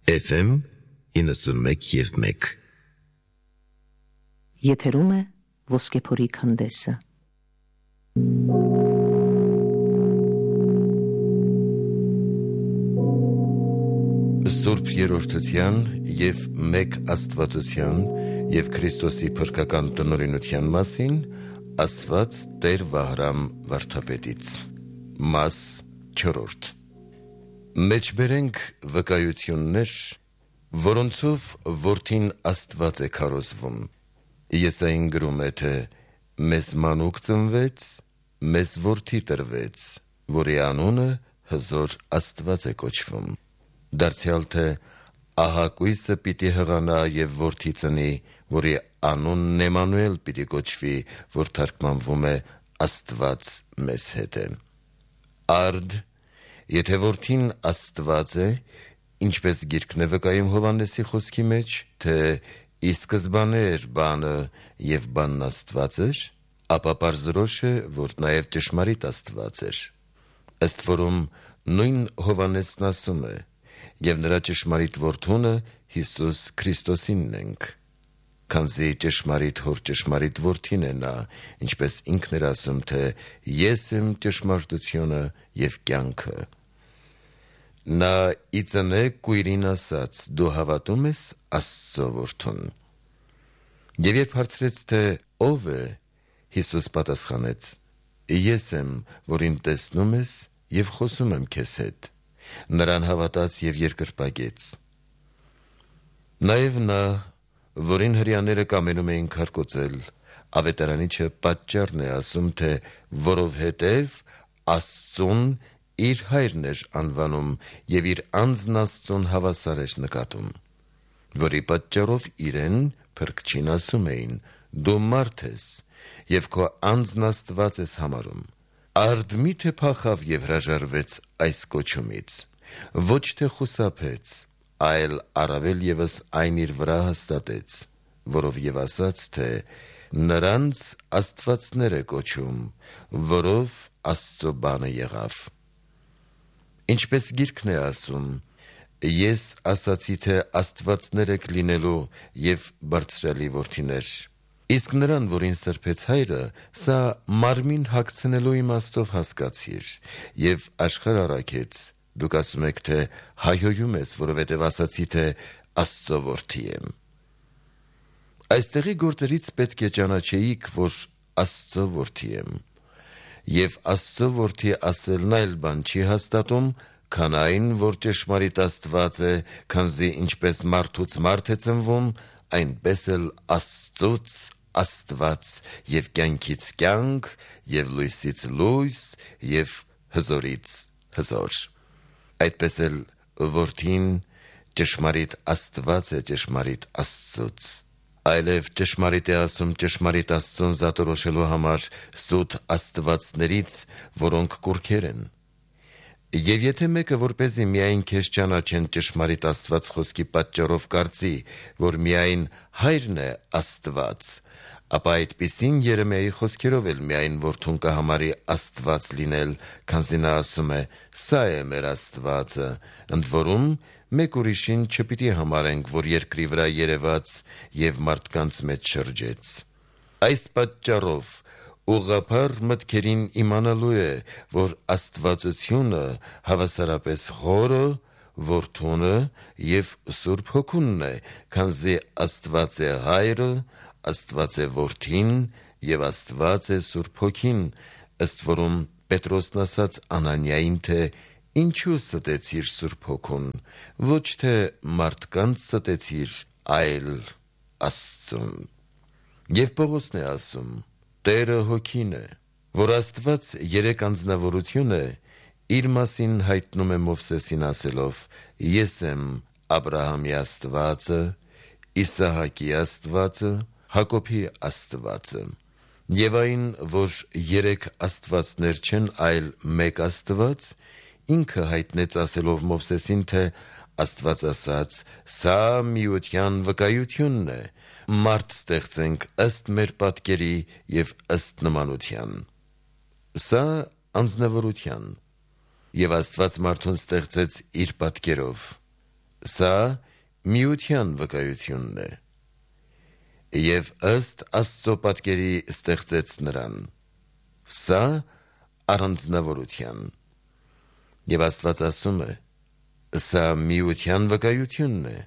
FM 91.1 Եթերում է Ոսկեփորի քանդեսը։ Սուրբ Երրորդության և մեկ Աստվածության և Քրիստոսի փրկական տնօրինության մասին ասված Տեր Վահրամ վարդապետից։ Մաս 4. Մեջբերենք վկայություններ, որոնցով որդին Աստված է քարոզվում։ Եսային գրում է, թե մեզ մանուկ ծնվեց, մեզ որդի տրվեց, որի անունը հզոր Աստված է կոչվում։ Դարձյալ թե ահա կույսը պիտի հղանա և որդի ծնի, որի անունն Էմանուել պիտի կոչվի, որ թարգմանվում է Աստված մեզ հետ է։ Արդ, եթե որդին Աստված է, ինչպես գիրքն է վկայում Հովհաննեսի խոսքի մեջ, թե ի սկզբանե էր բանը և բանն Աստված էր, ապա պարզորոշ է, որ նաև ճշմարիտ Աստված էր։ Ըստ որում նույն Հովհաննեսն ասում է. «Եվ նրա ճշմարիտ որդունը Հիսուս Քրիստոսինն ենք, քանզի ճշմարիտ հոր ճշմարիտ որդին է նա, ինչպես ինքն էր ասում, թե ես եմ ճշմարտությունը և կյանքը։ Նա ի ծնե կույրին ասաց. դու հավատում ես Աստծո որդուն։ Եվ երբ հարցրեց, թե ով է, Հիսուս պատասխանեց. ես եմ, որին տեսնում ես և խոսում եմ քեզ հետ։ Նրան հավատաց և երկրպագեց։ Նաև նա, որին հրեաները կամենում էին քարկոծել, ավետարանիչը պատճառն է ասում, թե որովհետև Աստծուն իր հայրն էր անվանում և իր անձն Աստծուն հավասար էր նկատում, որի պատճառով իրեն փրկչին ասում էին. դու մարդ ես և քո անձն Աստված ես համարում։ Արդ մի՞թե փախավ և հրաժարվեց այս կոչումից, ոչ թե խուսափեց, այլ առավել ևս այն իր վրա հաստատեց, որով և ասաց, թե նրանց աստվածներ է կոչում, որով Աստծո բանը եղավ։ Ինչպես գիրքն է ասում. ես ասացի, թե աստվածներ եք լինելու և բարձրյալի որդիներ։ Իսկ նրան, որին սրբեց հայրը, սա մարմին հագցնելու իմաստով հասկացիր և աշխարհ առաքեց։ Դուք ասում եք, թե հայհոյում ես, որովհետև ասացի, թե Աստծո որդի եմ։ Այստեղի գործերից պետք է ճանաչեիք, որ Աստծո որդի եմ։ Եվ Աստծո որդի ասելն այլ բան չի հաստատում, քան այն, որ ճշմարիտ Աստված է, քանզի ինչպես մարդուց մարդ է ծնվում, այնպես էլ Աստծուց Աստված և կյանքից կյանք և լույսից լույս և հզորից հզոր։ Այդպես էլ որդին ճշմարիտ Աստված է ճշմարիտ Աստծուց։ Այլև ճշմարիտ է ասում ճշմարիտ Աստծուն զատորոշելու համար սուտ աստվածներից, որոնք կուռքեր են։ Եվ եթե մեկը, որպեսզի միայն քեզ ճանաչեն ճշմարիտ Աստված խոսքի պատճառով կարծի, որ միայն հայրն է Աստված, ապա այդպիսին Երեմիայի խոսքերով էլ միայն որդուն կհամարի Աստված լինել, քանզի նա ասում է. սա է մեր Աստվածը, ընդ որում մեկ ուրիշին չպիտի համարենք, որ երկրի վրա երևաց և մարդկանց մեջ շրջեց։ Այս պատճառով ուղղափառ մտքերին իմանալու է, որ աստվածությունը հավասարապես Հորը, Որդունը և Սուրբ Հոգունն է, քանզի Աստված է Հայրը, Աստված է Որդին և Աստված է Սուրբ Հոգին, ըստ որում Պետրոսն ասաց Անանիային, թե ինչու ստեցիր Սուրբ Հոգուն, ոչ թե մարդկանց ստեցիր, այլ Աստծուն։ Եվ Պողոսն է ասում. Տերը Հոգին է, որ Աստված երեք անձնավորություն է, իր մասին հայտնում է Մովսեսին ասելով. ես եմ Աբրահամի Աստվածը, Իսահակի Աստվածը, Հակոբի Աստվածը։ Եվ այն, որ երեք աստվածներ չեն, այլ մեկ Աստված, ինքը հայտնեց ասելով Մովսեսին, թե Աստված ասաց. սա միության վկայությունն է, մարդ ստեղծենք ըստ մեր պատկերի և ըստ նմանության։ Սա անձնավորության։ Եվ Աստված մարդուն ստեղծեց իր պատկերով։ Սա միության վկայությունն է։ Եվ ըստ Աստծո պատկերի ստեղծեց նրան։ Սա առանձնավորության։ Եվ Աստված ասում է. սա միության վկայությունն է։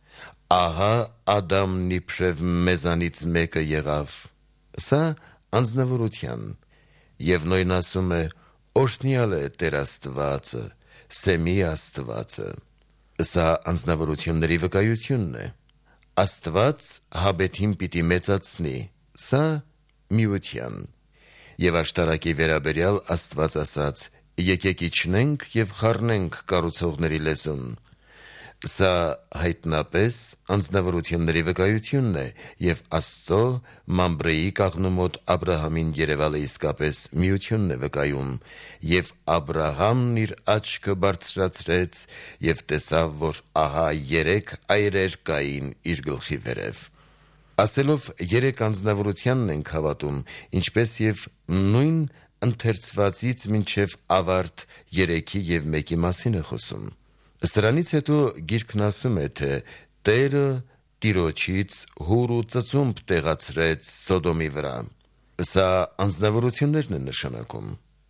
Ահա Ադամն իբրև մեզանից մեկը եղավ։ Սա անձնավորության։ Եվ նույն ասում է. օրհնյալ է Տեր Աստվածը, Սեմի Աստվածը։ Սա անձնավորությունների վկայությունն է։ Աստված Հաբեթին պիտի մեծացնի։ Սա միության։ Եվ աշտարակի վերաբերյալ Աստված ասաց. եկեք իջնենք և խառնենք կառուցողների լեզուն։ Սա հայտնապես անձնավորությունների վկայությունն է, և Աստծո Մամբրեի կաղնու մոտ Աբրահամին երևալը իսկապես միությունն է վկայում, և Աբրահամն իր աչքը բարձրացրեց և տեսավ, որ ահա 3 այրեր կային իր գլխի վերև։ Ասելով 3 անձնավորությանն ենք հավատում, ինչպես և նույն ընթերցվածից մինչև ավարտ 3-ի և 1-ի մասին է խոսում։ Սրանից հետո գիրքն ասում է, թե Տերը Տիրոջից հուր ու ծծումբ տեղացրեց Սոդոմի վրա։ Սա անձնավորություններն են նշանակում։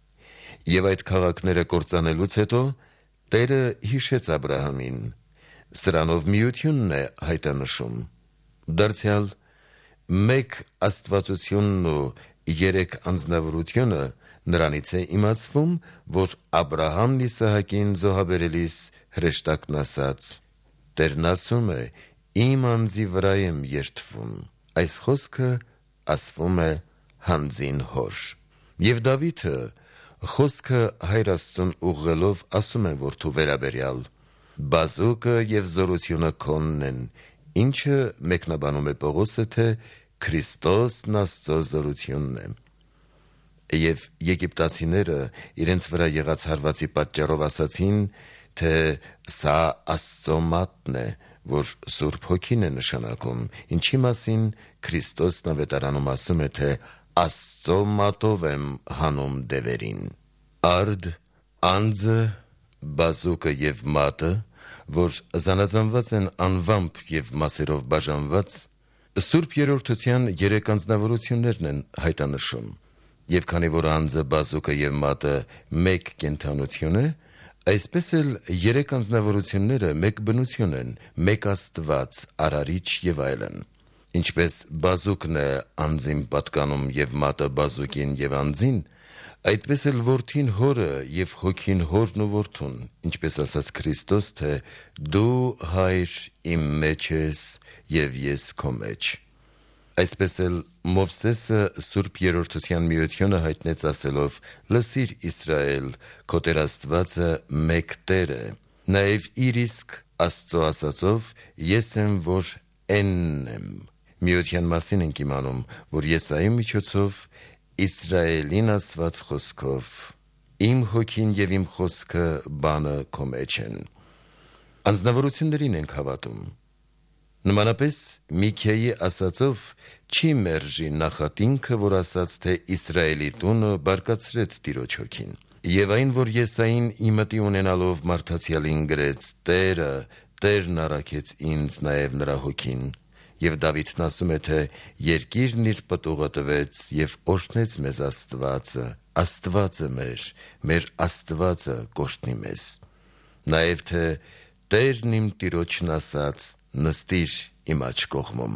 Եվ այդ քաղաքները կործանելուց հետո Տերը հիշեց Աբրահամին։ Սրանով միությունն է հայտանշում։ Դարձյալ 1 աստվածությունն ու 3 անձնավորությունը նրանից է իմացվում, որ Աբրահամն Իսահակին զոհաբերելիս հրեշտակն ասաց. Տերն ասում է. իմ անձի վրա եմ երդվում։ Այս խոսքը ասվում է հանձին հոր։ Եվ Դավիթը խոսքը Հայր Աստծուն ուղղելով ասում է որդու վերաբերյալ. բազուկը և զորությունը քոնն են, ինչը մեկնաբանում է Պողոսը, թե Քրիստոսն Աստծո զորությունն է։ Եվ եգիպտացիները իրենց վրա եղած հարվածի պատճառով ասացին, թե սա Աստծո մատն է, որ Սուրբ Հոգին է նշանակում, ինչի մասին Քրիստոսն ավետարանում ասում է, թե Աստծո մատով եմ հանում դևերին։ Արդ, անձը, բազուկը և մատը, որ զանազանված են անվամբ և մասերով բաժանված, Սուրբ Երրորդության 3 անձնավորություններն են հայտանշում։ Եվ քանի որ անձը, բազուկը և մատը մեկ կենդանություն է, այսպես էլ 3 անձնավորությունները մեկ բնություն են, մեկ Աստված, Արարիչ և այլն։ Ինչպես բազուկն է անձին պատկանում և մատը բազուկին և անձին, այդպես էլ որդին հորը և հոգին հորն ու որդուն, ինչպես ասաց Քրիստոս, թե դու Հայր իմ մեջ ես և ես քո մեջ։ Այսպես էլ Մովսեսը Սուրբ Երրորդության միությունը հայտնեց ասելով. լսիր Իսրայել, քո Տեր Աստվածը մեկ Տեր է, նաև իր իսկ Աստծո ասածով ես եմ, որ Էնն եմ։ Միության մասին ենք իմանում, որ Եսայի միջոցով Իսրայելին ասված խոսքով. իմ հոգին և իմ խոսքը բանը քո մեջ են։ Անձնավորություններին ենք հավատում։ Նմանապես Միքեի ասածով չի մերժի նախատինքը, որ ասաց, թե Իսրայելի տունը բարկացրեց Տիրոջ հոգին։ Եվ այն, որ Եսային իմտի ունենալով մարդացյալին գրեց. Տերը, Տերն առաքեց ինձ նաև նրա հոգին։ Եվ Դավիթն ասում է, թե երկիրն իր պտուղը տվեց և օրհնեց մեզ Աստվածը, Աստվածը մեր Աստվածը կօրհնի մեզ։ Նաև թե Տերն իմ Տիրոջն ասաց. նստիր իմ աջ կողմում։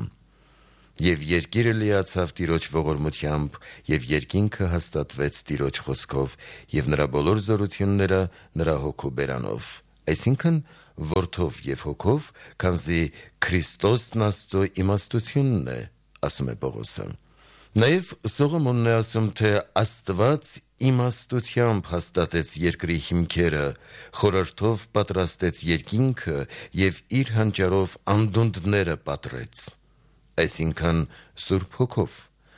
Եվ երկիրը լիացավ Տիրոջ ողորմությամբ, և երկինքը հաստատվեց Տիրոջ խոսքով, և նրա բոլոր զորությունները նրա հոգու բերանով, այսինքն որդով և հոգով, քանզի Քրիստոսն Աստծո իմաստությունն է, ասում է Պողոսը։ Նաև Սողոմոնն է ասում, թե Աստված իմաստությամբ հաստատեց երկրի հիմքերը, խորհրդով պատրաստեց երկինքը և իր հանճարով անդունդները պատռեց, այսինքն Սուրբ Հոգով,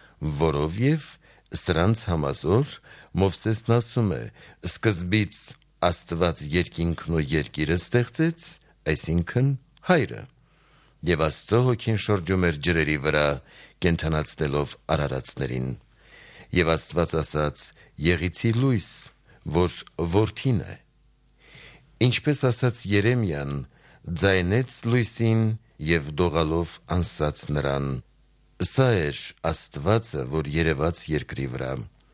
որովև սրանց համազոր Մովսեսն ասում է. սկզբից Աստված երկինքն ու երկիրը ստեղծեց, այսինքն Հայրը, և Աստծո Հոգին շրջում էր ջրերի վրա, կենդանացնելով արարածներին։ Եվ Աստված ասաց. եղիցի լույս, որ որդին է։ Ինչպես ասաց Երեմիան, ձայնեց լույսին և դողալով անսաց նրան։ Սա էր Աստվածը, որ երևաց երկրի վրա։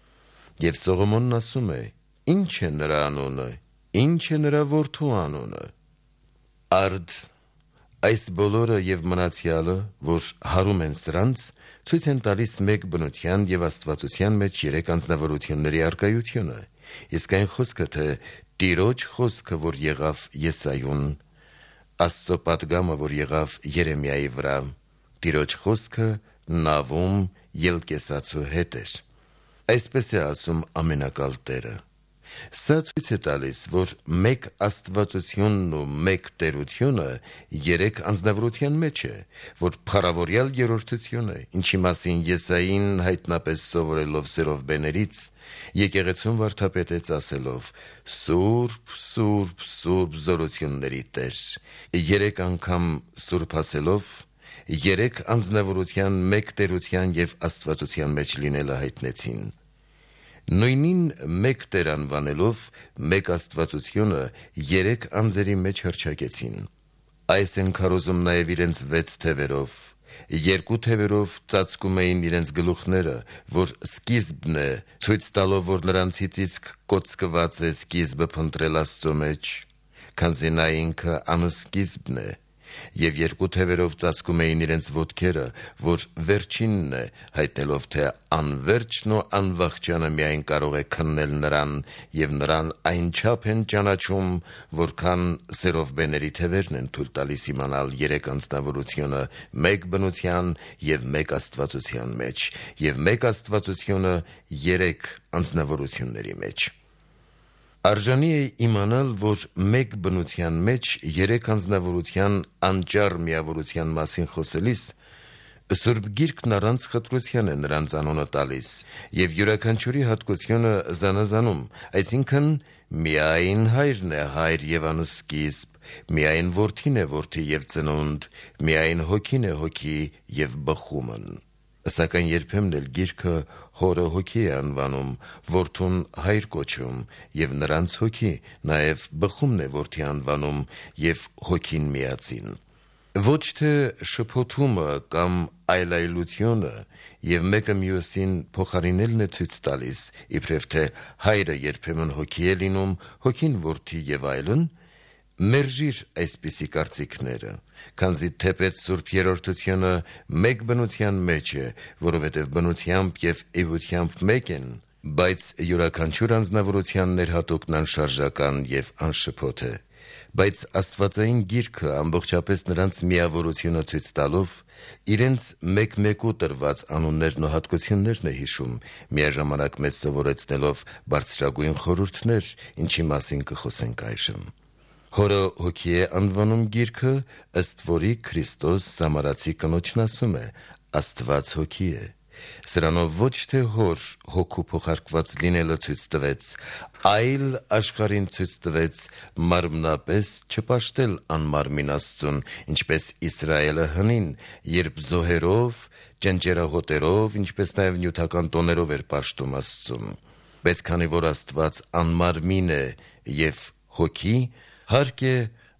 Եվ Սողոմոնն ասում է. «Ինչ է նրա անունը, ինչ է նրա որդու անունը»։ Արդ այս բոլորը և մնացյալը, որ հարում են սրանց, ցույց են տալիս մեկ բնության և աստվածության մեջ երեք անձնավորությունների առկայությունը։ Իսկ այն խոսքը, թե Տիրոջ խոսքը, որ եղավ Եսայուն, Աստծո պատգամը, որ եղավ Երեմիայի վրա, Տիրոջ խոսքը նավում ելկեսացու հետ էր։ Այսպես է ասում ամենակալ Տերը։ Սա ցույց է տալիս, որ մեկ աստվածությունն ու մեկ տերությունը երեք անձնավորության մեջ է, որ փառավորյալ երրորդություն է, ինչի մասին Եսային հայտնապես սովորելով Սերովբեներից, եկեղեցուն վարդապետեց ասելով. «Սուրբ, Սուրբ, Սուրբ զորությունների Տեր»։ Երեք անգամ Սուրբ ասելով, երեք անձնավորության մեկ տերության և աստվածության մեջ լինելը հայտնեցին։ Նույնին մեկ Տեր անվանելով, մեկ աստվածությունը երեք անձերի մեջ հռչակեցին։ Այս են քարոզում նաև իրենց 6 թևերով։ 2 թևերով ծածկում էին իրենց գլուխները, որ սկիզբն է, ցույց տալով, որ նրանցից իսկ կոծկված է սկիզբը փնտրել Աստծո մեջ, քանզի նա ինքը անսկիզբն է։ Եվ 2 թևերով ծածկում էին իրենց ոտքերը, որ վերջինն է, հայտնելով, թե անվերջն ու անվախճանը միայն կարող է քննել նրան, և նրան այնչափ են ճանաչում, որքան Սերովբեների թևերն են թույլ տալիս իմանալ երեք անձնավորությունը մեկ բնության և մեկ աստվածության մեջ, և մեկ աստվածությունը երեք անձնավորությունների մեջ։ Արժանի է իմանալ, որ մեկ բնության մեջ երեք անձնավորության անճար միավորության մասին խոսելիս Սուրբ Գիրքն առանց խտրության է նրանց անունը տալիս և յուրաքանչյուրի հատկությունը զանազանում, այսինքն միայն Հայրն է Հայր և անսկիզբ, միայն Որդին է Որդի և ծնունդ, միայն Հոգին է Հոգի և բխումն։ Սակայն երբեմն էլ Գիրքը Հորը Հոգի է անվանում, Որդուն Հայր կոչում և նրանց Հոգի, նաև բխումն է Որդի անվանում և Հոգին միածին։ Ոչ թե շփոթումը կամ այլայլությունը և մեկը մյուսին փոխարինելն է ցույց տալիս, իբրև թե Հայրը երբեմն Հոգի է լինում, Հոգին Որդի և այլն, մերժիր այսպիսի կարծիքները, քանզի թեպետ Սուրբ Երրորդությունը մեկ բնության մեջ է, որովհետև բնությամբ և էությամբ մեկ են, բայց յուրաքանչյուր անձնավորության ներհատուկն անշարժական և անշփոթ է։ Բայց Աստվածային Գիրքը ամբողջապես նրանց միավորությունը ցույց տալով, իրենց մեկ-մեկու տրված անուններն ու հատկություններն է հիշում, միաժամանակ մեզ սովորեցնելով բարձրագույն խորհուրդներ, ինչի մասին կխոսենք այժմ։ Հորը Հոգի է անվանում Գիրքը, ըստ որի Քրիստոս Սամարացի կնոջն ասում է. «Աստված Հոգի է»։ Սրանով ոչ թե Հոր Հոգու փոխարկված լինելը ցույց տվեց, այլ աշխարհին ցույց տվեց մարմնապես չպաշտել անմարմին Աստծուն, ինչպես Իսրայելը հնին, երբ զոհերով, ճնճերահոտերով, ինչպես նաև նյութական տոներով էր պաշտում Աստծուն։ Բայց քանի որ Աստված անմարմին է և Հոգի, հարկ է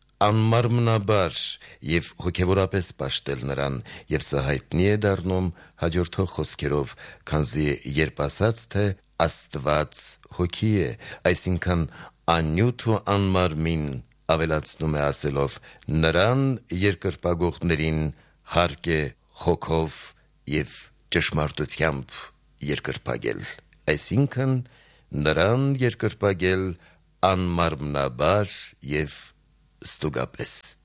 անմարմնաբար և հոգևորապես պաշտել նրան, և սա հայտնի է դառնում հաջորդող խոսքերով, քանզի երբ ասաց, թե Աստված Հոգի է, այսինքն աննյութ ու անմարմին, ավելացնում է ասելով. նրան երկրպագողներին հարկ է Հոգով և ճշմարտությամբ երկրպագել, այսինքն նրան երկրպագել անմարմնաբար և ստուգապես։